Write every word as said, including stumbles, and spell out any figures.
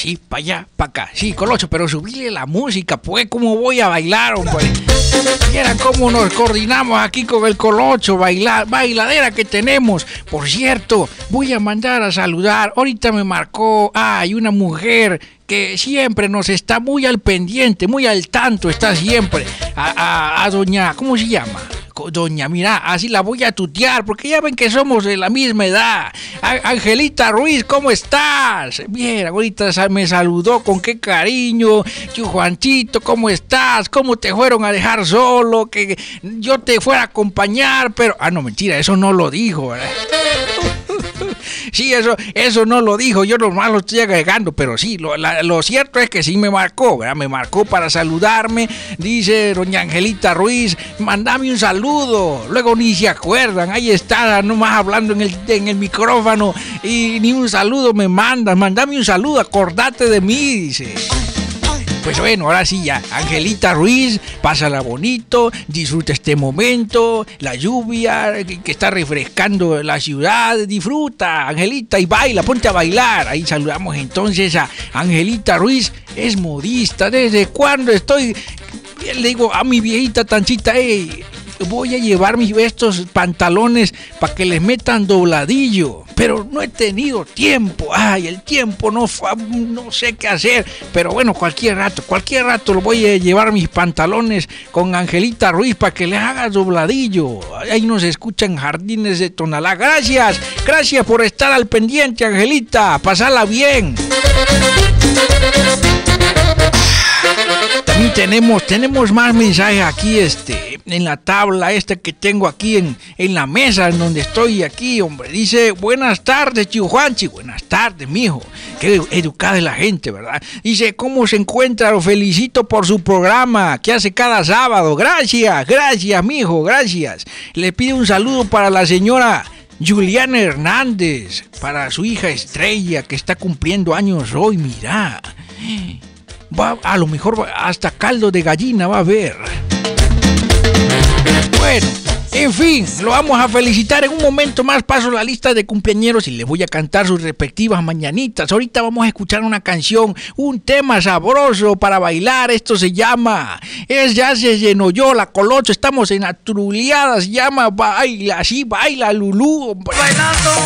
aquí, para allá, para acá. Sí, Colocho, pero subile la música, pues, ¿cómo voy a bailar, hombre? Mira cómo nos coordinamos aquí con el Colocho, bailar, bailadera que tenemos. Por cierto, voy a mandar a saludar. Ahorita me marcó, ah, hay una mujer que siempre nos está muy al pendiente, muy al tanto, está siempre. A, a, a doña, ¿cómo se llama? Doña, mira, así la voy a tutear, porque ya ven que somos de la misma edad. A, Angelita Ruiz, ¿cómo estás? Bien, ahorita me saludó con qué cariño. Yo, Juanchito, ¿cómo estás? ¿Cómo te fueron a dejar solo? Que yo te fuera a acompañar, pero... Ah, no, mentira, eso no lo dijo, ¿verdad? Sí, eso, eso no lo dijo, yo nomás lo estoy agregando, pero sí, lo, la, lo cierto es que sí me marcó, ¿verdad? Me marcó para saludarme, dice doña Angelita Ruiz, mandame un saludo, luego ni se acuerdan, ahí está, nomás hablando en el, en el micrófono, y ni un saludo me mandan, mandame un saludo, acordate de mí, dice. Pues bueno, ahora sí ya, Angelita Ruiz, pásala bonito, disfruta este momento, la lluvia que está refrescando la ciudad, disfruta, Angelita, y baila, ponte a bailar. Ahí saludamos entonces a Angelita Ruiz, es modista, ¿desde cuándo estoy? Le digo a mi viejita Tanchita, hey, voy a llevar mis estos pantalones para que les metan dobladillo, pero no he tenido tiempo. Ay, el tiempo no, no sé qué hacer, pero bueno, cualquier rato, cualquier rato lo voy a llevar mis pantalones con Angelita Ruiz para que les haga dobladillo. Ahí nos escuchan Jardines de Tonalá. Gracias, gracias por estar al pendiente, Angelita, pasala bien. También tenemos, tenemos más mensajes aquí, este, en la tabla esta que tengo aquí en, en la mesa en donde estoy aquí, hombre. Dice, buenas tardes, Chiu Juanchi. Buenas tardes, mijo. Qué educada es la gente, ¿verdad? Dice, ¿cómo se encuentra? Lo felicito por su programa que hace cada sábado. Gracias, gracias, mijo, gracias. Le pido un saludo para la señora Juliana Hernández, para su hija Estrella, que está cumpliendo años hoy, mira. Va, a lo mejor hasta caldo de gallina va a haber. Bueno, en fin, lo vamos a felicitar. En un momento más paso la lista de cumpleañeros y les voy a cantar sus respectivas mañanitas. Ahorita vamos a escuchar una canción, un tema sabroso para bailar. Esto se llama, es ya se llenó yo la Colocho. Estamos en la truleada, se llama Baila, así baila Lulú. Bailando